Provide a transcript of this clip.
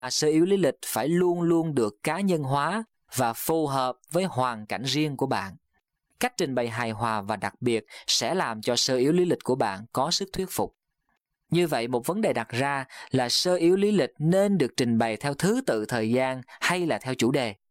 sơ yếu lý lịch phải luôn luôn được cá nhân hóa và phù hợp với hoàn cảnh riêng của bạn. Cách trình bày hài hòa và đặc biệt sẽ làm cho sơ yếu lý lịch của bạn có sức thuyết phục. Như vậy, một vấn đề đặt ra là sơ yếu lý lịch nên được trình bày theo thứ tự thời gian hay là theo chủ đề?